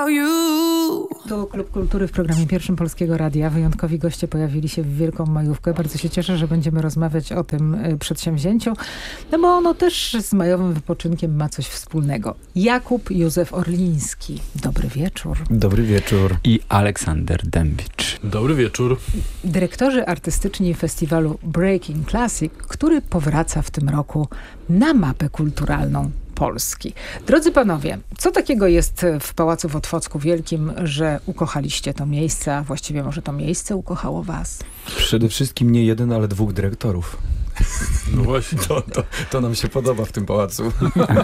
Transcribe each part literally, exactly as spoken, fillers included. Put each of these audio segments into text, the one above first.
Tu Klub Kultury w programie Pierwszym Polskiego Radia. Wyjątkowi goście pojawili się w Wielką Majówkę. Bardzo się cieszę, że będziemy rozmawiać o tym przedsięwzięciu, no bo ono też z majowym wypoczynkiem ma coś wspólnego. Jakub Józef Orliński. Dobry wieczór. Dobry wieczór. I Aleksander Dębicz. Dobry wieczór. Dyrektorzy artystyczni festiwalu Breaking Classic, który powraca w tym roku na mapę kulturalną Polski. Drodzy panowie, co takiego jest w Pałacu w Otwocku Wielkim, że ukochaliście to miejsce, a właściwie może to miejsce ukochało was? Przede wszystkim nie jeden, ale dwóch dyrektorów. No właśnie. To, to, to nam się podoba w tym pałacu.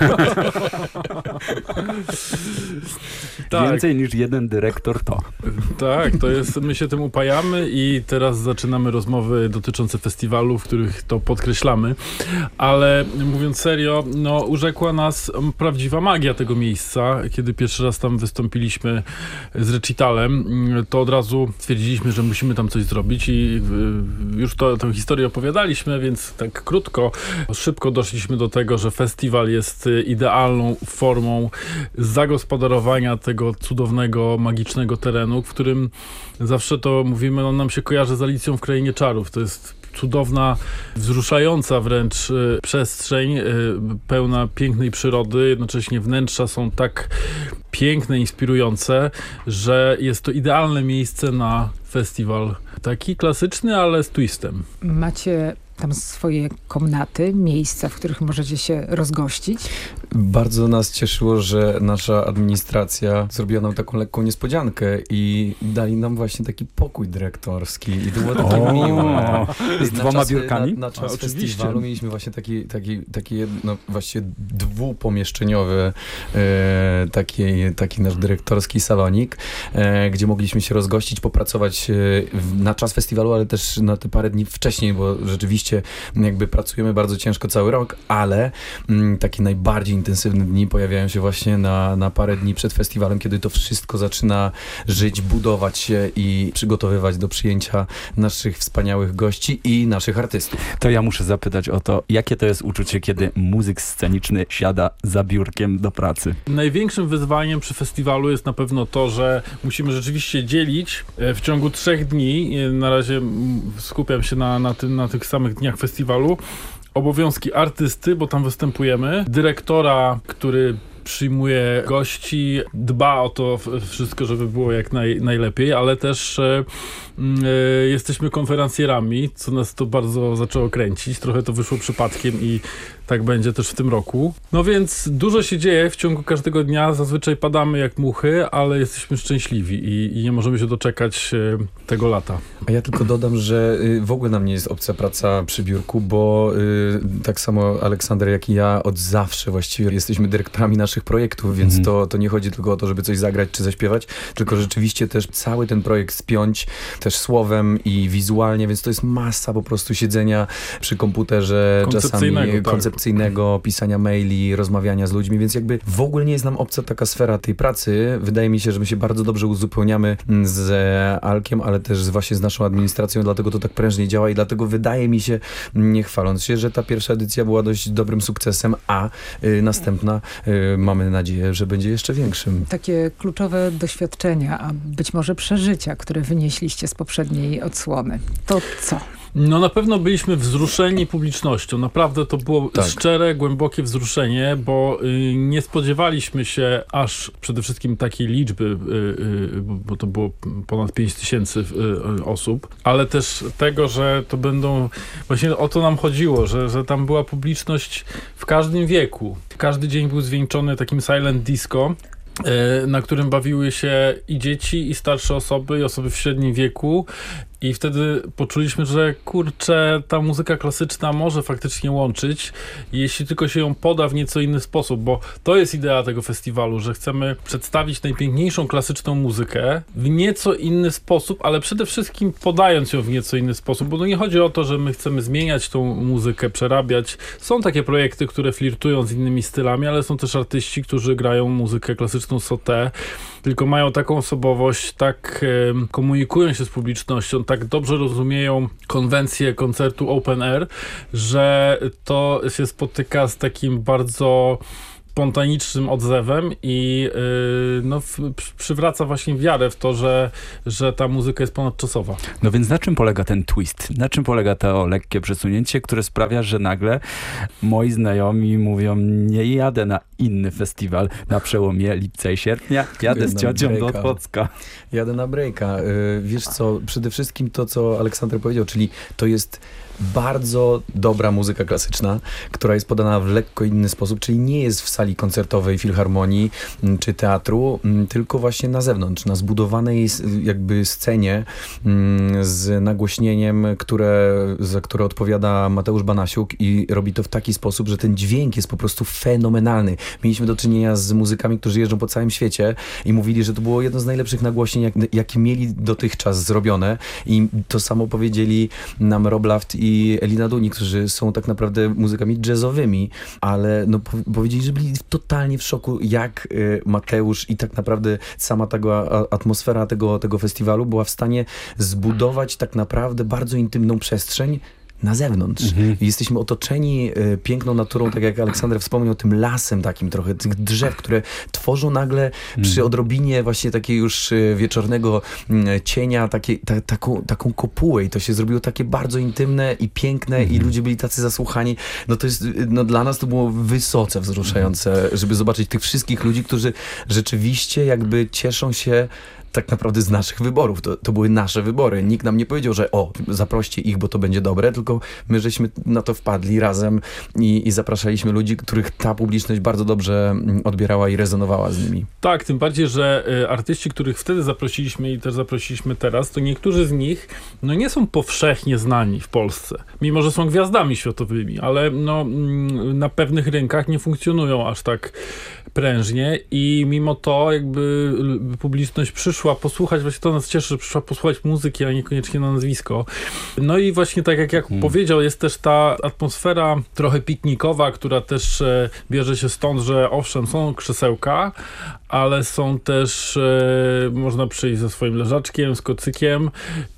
Tak. Więcej niż jeden dyrektor to. Tak, to jest, my się tym upajamy i teraz zaczynamy rozmowy dotyczące festiwalu, w których to podkreślamy. Ale mówiąc serio, no urzekła nas prawdziwa magia tego miejsca. Kiedy pierwszy raz tam wystąpiliśmy z recitalem, to od razu stwierdziliśmy, że musimy tam coś zrobić i już to, tę historię opowiadaliśmy, więc tak krótko, szybko doszliśmy do tego, że festiwal jest idealną formą zagospodarowania tego cudownego, magicznego terenu, w którym zawsze to mówimy, on nam się kojarzy z Alicją w Krainie Czarów. To jest cudowna, wzruszająca wręcz y, przestrzeń, y, pełna pięknej przyrody. Jednocześnie wnętrza są tak piękne, inspirujące, że jest to idealne miejsce na festiwal. Taki klasyczny, ale z twistem. Macie tam swoje komnaty, miejsca, w których możecie się rozgościć? Bardzo nas cieszyło, że nasza administracja zrobiła nam taką lekką niespodziankę i dali nam właśnie taki pokój dyrektorski. I to było takie o, miłe. Z dwoma biurkami? Na, na czas A, festiwalu mieliśmy właśnie taki, taki, taki no, właściwie dwupomieszczeniowy e, taki, taki nasz dyrektorski salonik, e, gdzie mogliśmy się rozgościć, popracować e, w, na czas festiwalu, ale też na te parę dni wcześniej, bo rzeczywiście jakby pracujemy bardzo ciężko cały rok, ale m, takie najbardziej intensywne dni pojawiają się właśnie na, na parę dni przed festiwalem, kiedy to wszystko zaczyna żyć, budować się i przygotowywać do przyjęcia naszych wspaniałych gości i naszych artystów. To ja muszę zapytać o to, jakie to jest uczucie, kiedy muzyk sceniczny siada za biurkiem do pracy? Największym wyzwaniem przy festiwalu jest na pewno to, że musimy rzeczywiście dzielić w ciągu trzech dni, na razie skupiam się na, na, tym, na tych samych dniach festiwalu, obowiązki artysty, bo tam występujemy, dyrektora, który przyjmuje gości, dba o to wszystko, żeby było jak naj, najlepiej, ale też e, e, jesteśmy konferencjerami, co nas to bardzo zaczęło kręcić. Trochę to wyszło przypadkiem i tak będzie też w tym roku. No więc dużo się dzieje w ciągu każdego dnia. Zazwyczaj padamy jak muchy, ale jesteśmy szczęśliwi i, i nie możemy się doczekać e, tego lata. A ja tylko dodam, że y, w ogóle nam nie jest obca praca przy biurku, bo y, tak samo Aleksander jak i ja od zawsze właściwie jesteśmy dyrektorami naszych projektów, więc mm. to, to nie chodzi tylko o to, żeby coś zagrać czy zaśpiewać, tylko rzeczywiście też cały ten projekt spiąć też słowem i wizualnie, więc to jest masa po prostu siedzenia przy komputerze, czasami tak. koncepcyjnego, pisania maili, rozmawiania z ludźmi, więc jakby w ogóle nie jest nam obca taka sfera tej pracy. Wydaje mi się, że my się bardzo dobrze uzupełniamy z Alkiem, ale też właśnie z naszą administracją, dlatego to tak prężnie działa i dlatego wydaje mi się, nie chwaląc się, że ta pierwsza edycja była dość dobrym sukcesem, a y, następna y, mamy nadzieję, że będzie jeszcze większym. Takie kluczowe doświadczenia, a być może przeżycia, które wynieśliście z poprzedniej odsłony. To co? No na pewno byliśmy wzruszeni publicznością. Naprawdę to było tak. szczere, głębokie wzruszenie, bo y, nie spodziewaliśmy się aż przede wszystkim takiej liczby, y, y, bo to było ponad pięć tysięcy y, osób, ale też tego, że to będą, właśnie o to nam chodziło, że, że tam była publiczność w każdym wieku. Każdy dzień był zwieńczony takim silent disco, na którym bawiły się i dzieci, i starsze osoby, i osoby w średnim wieku. I wtedy poczuliśmy, że kurczę, ta muzyka klasyczna może faktycznie łączyć, jeśli tylko się ją poda w nieco inny sposób, bo to jest idea tego festiwalu, że chcemy przedstawić najpiękniejszą klasyczną muzykę w nieco inny sposób, ale przede wszystkim podając ją w nieco inny sposób, bo to nie chodzi o to, że my chcemy zmieniać tą muzykę, przerabiać. Są takie projekty, które flirtują z innymi stylami, ale są też artyści, którzy grają muzykę klasyczną sauté, tylko mają taką osobowość, tak e, komunikują się z publicznością, tak dobrze rozumieją konwencję koncertu open air, że to się spotyka z takim bardzo spontanicznym odzewem i yy, no, w, przywraca właśnie wiarę w to, że, że ta muzyka jest ponadczasowa. No więc na czym polega ten twist? Na czym polega to lekkie przesunięcie, które sprawia, że nagle moi znajomi mówią, nie jadę na inny festiwal na przełomie lipca i sierpnia, jadę z ciocią do Otwocka. Jadę na breaka. Wiesz co, przede wszystkim to, co Aleksander powiedział, czyli to jest bardzo dobra muzyka klasyczna, która jest podana w lekko inny sposób, czyli nie jest w sali koncertowej, filharmonii czy teatru, tylko właśnie na zewnątrz, na zbudowanej jakby scenie z nagłośnieniem, które, za które odpowiada Mateusz Banasiuk i robi to w taki sposób, że ten dźwięk jest po prostu fenomenalny. Mieliśmy do czynienia z muzykami, którzy jeżdżą po całym świecie i mówili, że to było jedno z najlepszych nagłośnień, jak, jakie mieli dotychczas zrobione i to samo powiedzieli nam Rob Laft i i Elina Duni, którzy są tak naprawdę muzykami jazzowymi, ale no, po- powiedzieli, że byli totalnie w szoku, jak y, Mateusz i tak naprawdę sama tego, a, atmosfera tego, tego festiwalu była w stanie zbudować tak naprawdę bardzo intymną przestrzeń na zewnątrz. Mhm. Jesteśmy otoczeni y, piękną naturą, tak jak Aleksander wspomniał, tym lasem takim trochę, tych drzew, które tworzą nagle mhm. przy odrobinie właśnie takiego już y, wieczornego y, cienia takie, ta, taką, taką kopułę i to się zrobiło takie bardzo intymne i piękne mhm. i ludzie byli tacy zasłuchani. No to jest, no dla nas to było wysoce wzruszające, mhm. żeby zobaczyć tych wszystkich ludzi, którzy rzeczywiście jakby cieszą się tak naprawdę z naszych wyborów. To, to były nasze wybory. Nikt nam nie powiedział, że o, zaproście ich, bo to będzie dobre, tylko my żeśmy na to wpadli razem i, i zapraszaliśmy ludzi, których ta publiczność bardzo dobrze odbierała i rezonowała z nimi. Tak, tym bardziej, że y, artyści, których wtedy zaprosiliśmy i też zaprosiliśmy teraz, to niektórzy z nich no, nie są powszechnie znani w Polsce. Mimo, że są gwiazdami światowymi, ale no, mm, na pewnych rynkach nie funkcjonują aż tak prężnie i mimo to jakby publiczność przyszła posłuchać, właśnie to nas cieszy, że przyszła posłuchać muzyki, a niekoniecznie na nazwisko. No i właśnie tak jak, jak hmm. powiedział, jest też ta atmosfera trochę piknikowa, która też e, bierze się stąd, że owszem, są krzesełka, ale są też, e, można przyjść ze swoim leżaczkiem, z kocykiem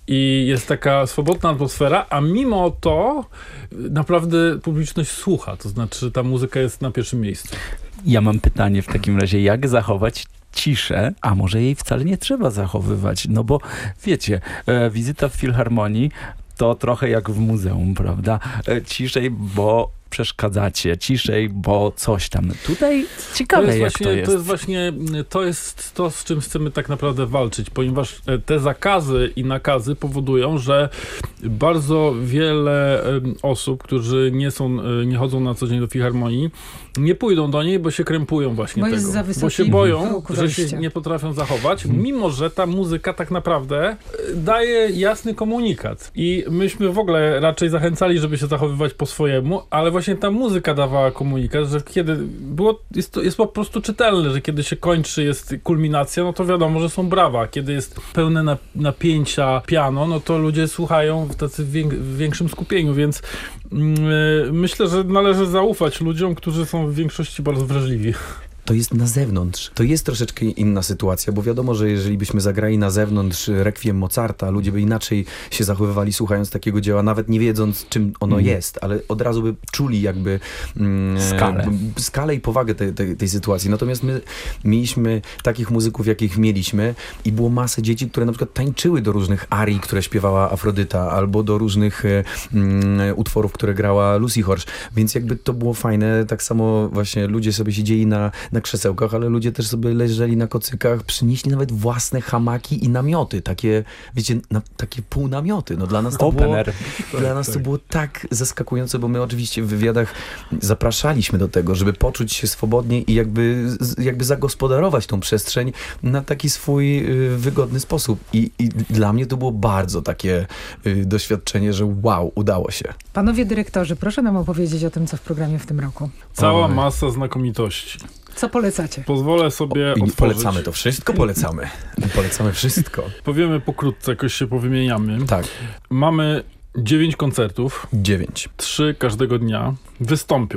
i jest taka swobodna atmosfera, a mimo to naprawdę publiczność słucha, to znaczy, że ta muzyka jest na pierwszym miejscu. Ja mam pytanie w takim razie, jak zachować ciszę, a może jej wcale nie trzeba zachowywać, no bo wiecie, e, wizyta w filharmonii to trochę jak w muzeum, prawda? E, ciszej, bo przeszkadzacie, ciszej, bo coś tam. Tutaj ciekawe, to jak właśnie, to jest. To jest właśnie, to jest to, z czym chcemy tak naprawdę walczyć, ponieważ te zakazy i nakazy powodują, że bardzo wiele osób, którzy nie są, nie chodzą na co dzień do filharmonii, nie pójdą do niej, bo się krępują właśnie bo tego. Jest za wysoki bo się boją, próg że się nie potrafią zachować, hmm. mimo że ta muzyka tak naprawdę daje jasny komunikat. I myśmy w ogóle raczej zachęcali, żeby się zachowywać po swojemu, ale właśnie ta muzyka dawała komunikat, że kiedy było, jest, to, jest po prostu czytelne, że kiedy się kończy, jest kulminacja, no to wiadomo, że są brawa. Kiedy jest pełne napięcia piano, no to ludzie słuchają w tacy wiek, w większym skupieniu, więc yy, myślę, że należy zaufać ludziom, którzy są w większości bardzo wrażliwi. To jest na zewnątrz. To jest troszeczkę inna sytuacja, bo wiadomo, że jeżeli byśmy zagrali na zewnątrz Requiem Mozarta, ludzie by inaczej się zachowywali słuchając takiego dzieła, nawet nie wiedząc, czym ono mm. jest, ale od razu by czuli jakby mm, skalę. skalę i powagę tej, tej, tej sytuacji. Natomiast my mieliśmy takich muzyków, jakich mieliśmy i było masę dzieci, które na przykład tańczyły do różnych arii, które śpiewała Afrodyta, albo do różnych mm, utworów, które grała Lucy Horsch, więc jakby to było fajne. Tak samo właśnie ludzie sobie siedzieli na, na krzesełkach, ale ludzie też sobie leżeli na kocykach, przynieśli nawet własne hamaki i namioty, takie, wiecie, na, takie półnamioty. No dla nas to było, dla nas to było tak zaskakujące, bo my oczywiście w wywiadach zapraszaliśmy do tego, żeby poczuć się swobodnie i jakby, jakby zagospodarować tą przestrzeń na taki swój y, wygodny sposób. I, I dla mnie to było bardzo takie y, doświadczenie, że wow, udało się. Panowie dyrektorzy, proszę nam opowiedzieć o tym, co w programie w tym roku. Cała Oj. masa znakomitości. Co polecacie? Pozwolę sobie o, otworzyć. Polecamy to wszystko, polecamy. Polecamy wszystko. Powiemy pokrótce, jakoś się powymieniamy. Tak. Mamy dziewięć koncertów. Dziewięć. Trzy każdego dnia wystąpią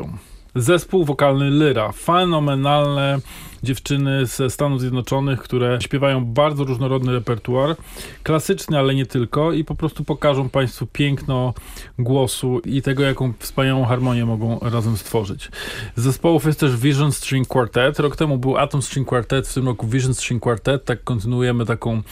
Zespół wokalny Lyra. Fenomenalne dziewczyny ze Stanów Zjednoczonych, które śpiewają bardzo różnorodny repertuar, klasyczny, ale nie tylko, i po prostu pokażą Państwu piękno głosu i tego, jaką wspaniałą harmonię mogą razem stworzyć. Z zespołów jest też Vision String Quartet. Rok temu był Atom String Quartet, w tym roku Vision String Quartet. Tak kontynuujemy taką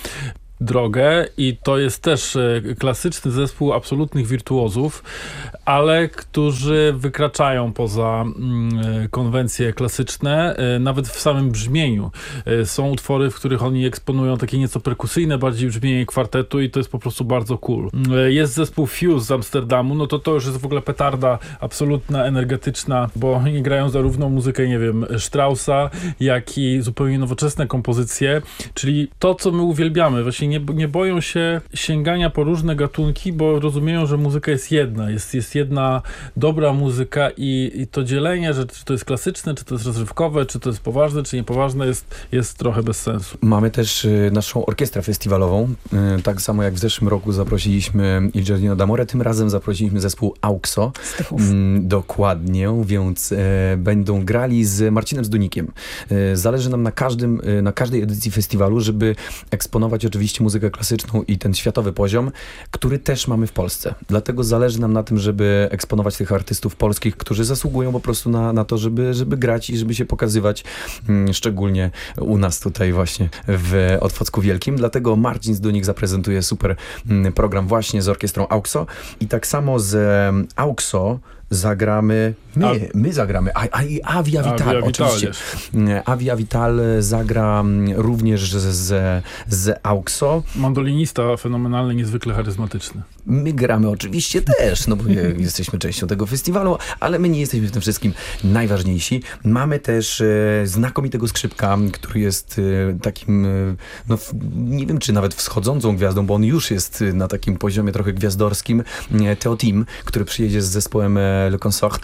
drogę i to jest też klasyczny zespół absolutnych wirtuozów, ale którzy wykraczają poza mm, konwencje klasyczne, nawet w samym brzmieniu. Są utwory, w których oni eksponują takie nieco perkusyjne bardziej brzmienie kwartetu i to jest po prostu bardzo cool. Jest zespół Fuse z Amsterdamu, no to to już jest w ogóle petarda absolutna, energetyczna, bo oni grają zarówno muzykę, nie wiem, Straussa, jak i zupełnie nowoczesne kompozycje, czyli to, co my uwielbiamy. Właśnie Nie, nie boją się sięgania po różne gatunki, bo rozumieją, że muzyka jest jedna. Jest, jest jedna dobra muzyka i, i to dzielenie, że czy to jest klasyczne, czy to jest rozrywkowe, czy to jest poważne, czy niepoważne, jest, jest trochę bez sensu. Mamy też y, naszą orkiestrę festiwalową. Y, tak samo jak w zeszłym roku zaprosiliśmy Il Giardino d'Amore, tym razem zaprosiliśmy zespół Auxo. Y, dokładnie, więc y, będą grali z Marcinem Zdunikiem. Y, zależy nam na każdym, y, na każdej edycji festiwalu, żeby eksponować oczywiście muzykę klasyczną i ten światowy poziom, który też mamy w Polsce. Dlatego zależy nam na tym, żeby eksponować tych artystów polskich, którzy zasługują po prostu na, na to, żeby, żeby grać i żeby się pokazywać, mm, szczególnie u nas tutaj właśnie w Otwocku Wielkim. Dlatego Marcin Zdunik zaprezentuje super mm, program właśnie z orkiestrą Auxo i tak samo z um, Auxo zagramy, my, A, my zagramy, a, a, i Avia Vital, Avia oczywiście. Vital Avia Vital zagra również z, z, z Auxo. Mandolinista fenomenalny, niezwykle charyzmatyczny. My gramy oczywiście też, no bo jesteśmy częścią tego festiwalu, ale my nie jesteśmy w tym wszystkim najważniejsi. Mamy też e, znakomitego skrzypka, który jest e, takim, e, no w, nie wiem czy nawet wschodzącą gwiazdą, bo on już jest na takim poziomie trochę gwiazdorskim. E, Theo Tim, który przyjedzie z zespołem e, Le Consort,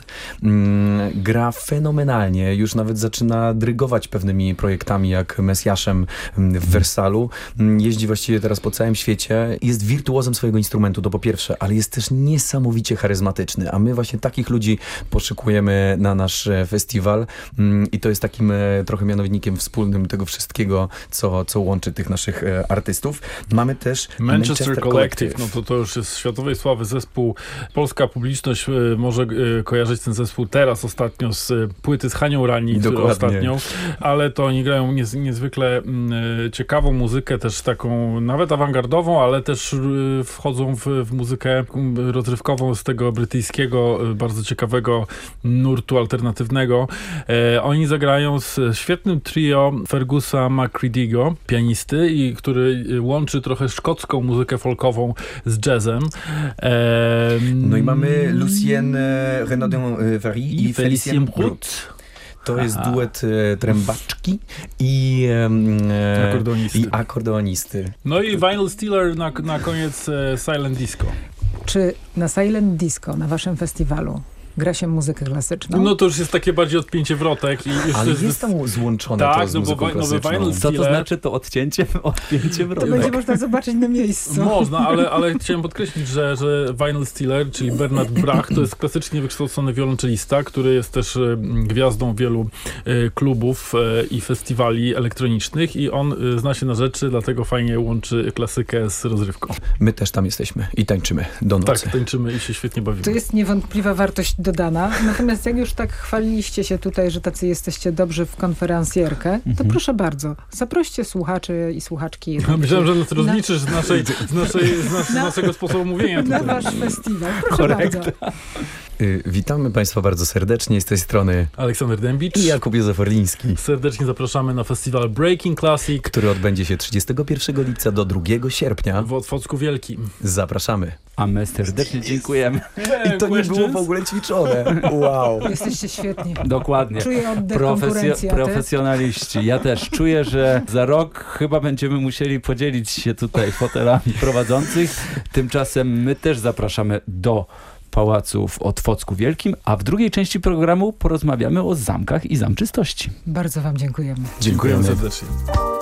mm, gra fenomenalnie. Już nawet zaczyna drygować pewnymi projektami, jak Mesjaszem w Wersalu. Jeździ właściwie teraz po całym świecie. Jest wirtuozem swojego instrumentu, to po pierwsze, ale jest też niesamowicie charyzmatyczny. A my właśnie takich ludzi poszykujemy na nasz festiwal mm, i to jest takim e, trochę mianownikiem wspólnym tego wszystkiego, co, co łączy tych naszych e, artystów. Mamy też Manchester, Manchester Collective. Collective. No to, to już jest światowej sławy zespół. Polska publiczność e, może e, kojarzyć ten zespół teraz ostatnio z e, płyty z Hanią Rani, który ostatnią, ale to oni grają niez, niezwykle e, ciekawą muzykę, też taką nawet awangardową, ale też e, wchodzą w, w muzykę rozrywkową z tego brytyjskiego, e, bardzo ciekawego nurtu alternatywnego. E, oni zagrają z świetnym trio Fergusa McCready'ego, pianisty, i który łączy trochę szkocką muzykę folkową z jazzem. E, no i mamy Lucienne Renaudin-Vary i, i Felicien Brut. To jest Aha. duet e, trębaczki i, e, akordeonisty. i akordeonisty. No i Vinyl Stealer na, na koniec e, Silent Disco. Czy na Silent Disco, na waszym festiwalu, gra się muzykę klasyczną? No to już jest takie bardziej odpięcie wrotek. I już Ale to jest, jest tam złączone tak, to z no muzyką bo, klasyczną. no Co to znaczy to odcięcie, odpięcie wrotek? To będzie można zobaczyć na miejscu. Można, ale, ale chciałem podkreślić, że, że Vinyl Stealer, czyli Bernard Brach, to jest klasycznie wykształcony wiolonczelista, który jest też gwiazdą wielu e, klubów e, i festiwali elektronicznych i on e, zna się na rzeczy, dlatego fajnie łączy klasykę z rozrywką. My też tam jesteśmy i tańczymy do nocy. Tak, tańczymy i się świetnie bawimy. To jest niewątpliwa wartość dodana. Natomiast jak już tak chwaliliście się tutaj, że tacy jesteście dobrzy w konferencjerkę, to mhm. proszę bardzo, zaproście słuchaczy i słuchaczki. Ja myślałem, że nas rozliczysz z, naszej, z, naszej, z, nas, z naszego sposobu mówienia. Na tutaj. wasz festiwal. Proszę Korekt. bardzo. Y, witamy Państwa bardzo serdecznie z tej strony Aleksander Dębicz i Jakub Józef Orliński. Serdecznie zapraszamy na festiwal Breaking Classic, który odbędzie się trzydziestego pierwszego lipca do drugiego sierpnia w Otwocku Wielkim. Zapraszamy. A my serdecznie dziękujemy. I to nie było w ogóle ćwiczone. Wow. Jesteście świetni. Dokładnie. Czuję oddech, Profesjo- konkurencja. profesjonaliści. Ja też czuję, że za rok chyba będziemy musieli podzielić się tutaj fotelami prowadzących. Tymczasem my też zapraszamy do Pałacu w Otwocku Wielkim, a w drugiej części programu porozmawiamy o zamkach i zamczystości. Bardzo wam dziękujemy. Dziękujemy serdecznie.